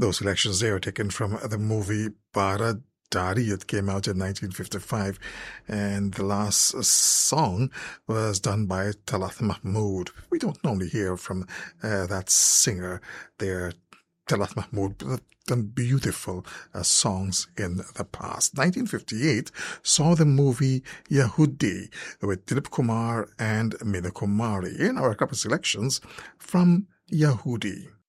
Those selections there are taken from the movie Bara Dari. It came out in 1955, and the last song was done by Talat Mahmood. We don't normally hear from that singer there, Talat Mahmood, but done beautiful songs in the past. 1958 saw the movie Yehudi with Dilip Kumar and Meena Kumari. In our couple selections from Yehudi.